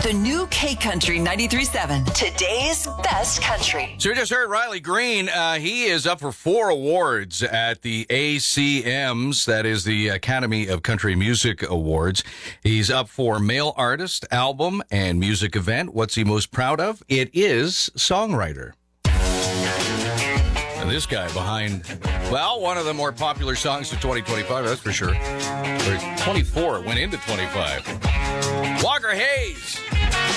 The new K-Country 93.7. Today's best country. So we just heard Riley Green. He is up for 4 awards at the ACMs. That is the Academy of Country Music Awards. He's up for Male Artist, Album, and Music Event. What's he most proud of? It is Songwriter. And this guy behind, well, one of the more popular songs of 2025, that's for sure. Or 24, went into 25. Walker Hayes.